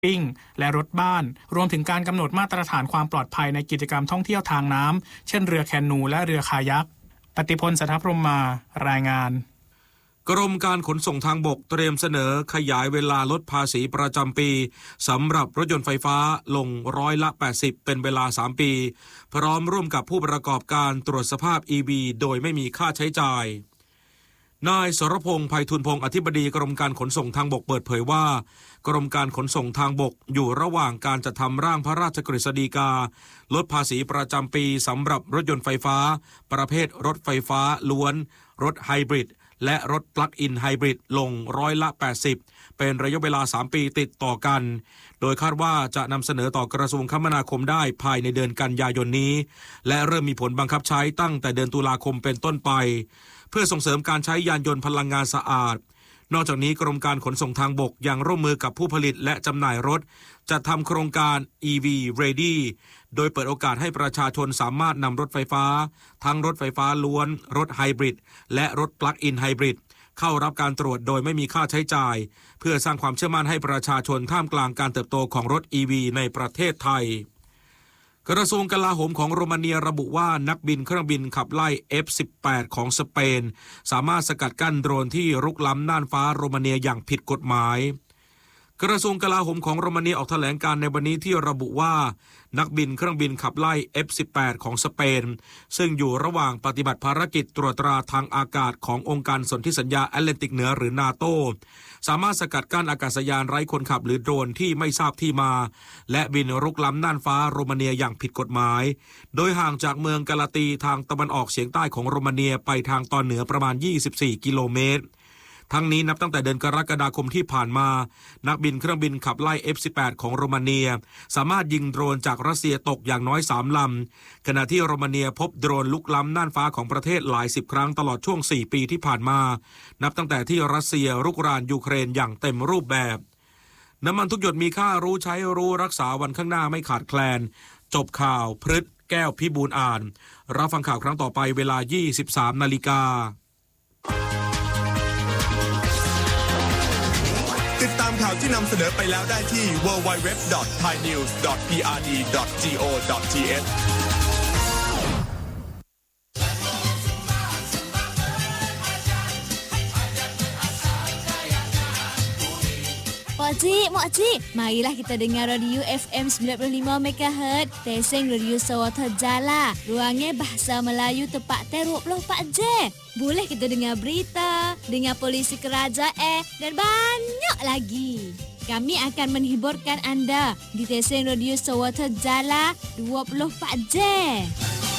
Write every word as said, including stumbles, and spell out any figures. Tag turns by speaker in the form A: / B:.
A: ปิ้งและรถบ้านรวมถึงการกำหนดมาตรฐานความปลอดภัยในกิจกรรมท่องเที่ยวทางน้ำเช่นเรือแคนูและเรือคายักปฏิพล สัทธพรหมารายงาน
B: กรมการขนส่งทางบกเตรียมเสนอขยายเวลาลดภาษีประจำปีสำหรับรถยนต์ไฟฟ้าลงร้อยละแปดสิบเป็นเวลาสามปีพร้อมร่วมกับผู้ประกอบการตรวจสภาพ อี วี โดยไม่มีค่าใช้จ่ายนายสรพงษ์ ไพฑูรย์พงษ์อธิบดีกรมการขนส่งทางบกเปิดเผยว่ากรมการขนส่งทางบกอยู่ระหว่างการจัดทำร่างพระราชกฤษฎีกาลดภาษีประจำปีสำหรับรถยนต์ไฟฟ้าประเภทรถไฟฟ้าล้วนรถไฮบริดและรถปลั๊กอินไฮบริดลงร้อยละแปดสิบเป็นระยะเวลาสามปีติดต่อกันโดยคาดว่าจะนำเสนอต่อกระทรวงคมนาคมได้ภายในเดือนกันยายนนี้และเริ่มมีผลบังคับใช้ตั้งแต่เดือนตุลาคมเป็นต้นไปเพื่อส่งเสริมการใช้ยานยนต์พลังงานสะอาดนอกจากนี้กรมการขนส่งทางบกยังร่วมมือกับผู้ผลิตและจำหน่ายรถจัดทำโครงการ อี วี Ready โดยเปิดโอกาสให้ประชาชนสามารถนำรถไฟฟ้าทั้งรถไฟฟ้าล้วนรถไฮบริดและรถปลั๊กอินไฮบริดเข้ารับการตรวจโดยไม่มีค่าใช้จ่ายเพื่อสร้างความเชื่อมั่นให้ประชาชนท่ามกลางการเติบโตของรถ อี วี ในประเทศไทยกระทรวงกลาโหมของโรมาเนียระบุว่านักบินเครื่องบินขับไล่ เอฟ สิบแปด ของสเปนสามารถสกัดกั้นโดรนที่รุกล้ำน่านฟ้าโรมาเนียอย่างผิดกฎหมายกระทรวงกลาโหมของโรมาเนียออกแถลงการในวันนี้ที่ระบุว่านักบินเครื่องบินขับไล่ เอฟ สิบแปด ของสเปนซึ่งอยู่ระหว่างปฏิบัติภารกิจตรวจตราทางอากาศขององค์การสนธิสัญญาแอตแลนติกเหนือหรือนาโตสามารถสกัดกั้นอากาศยานไร้คนขับหรือโดรนที่ไม่ทราบที่มาและบินรุกล้ำน่านฟ้าโรมาเนียอย่างผิดกฎหมายโดยห่างจากเมืองกาลาตีทางตะวันออกเฉียงใต้ของโรมาเนียไปทางตอนเหนือประมาณยี่สิบสี่กิโลเมตรทั้งนี้นับตั้งแต่เดือนกรกฎาคมที่ผ่านมานักบินเครื่องบินขับไล่ เอฟ สิบแปด ของโรมาเนียสามารถยิงโดรนจากรัสเซียตกอย่างน้อยสามลำขณะที่โรมาเนียพบโดรนลุกล้ำน่านฟ้าของประเทศหลายสิบครั้งตลอดช่วงสี่ปีที่ผ่านมานับตั้งแต่ที่รัสเซียรุกรานยูเครนอย่างเต็มรูปแบบน้ำมันทุกหยดมีค่ารู้ใช้รู้รักษาวันข้างหน้าไม่ขาดแคลนจบข่าวพฤษแก้วพิบูลอ่านรับฟังข่าวครั้งต่อไปเวลา ยี่สิบสาม นาฬิกา
C: ติดตามข่าวที่นำเสนอไปแล้วได้ที่ ดับเบิลยู ดับเบิลยู ดับเบิลยู ดอท ไทยนิวส์ ดอท พี อาร์ ดี ดอท จี โอ ดอท ที เอช
D: Makcik, makcik, marilah kita dengar radio F M sembilan puluh lima megahertz, Teseng Radio Sawata Jala. Ruangnya bahasa Melayu tepat dua puluh empat jam. Boleh kita dengar berita, dengar polisi kerajaan dan banyak lagi. Kami akan menghiburkan anda di Teseng Radio Sawata Jala dua puluh empat jam.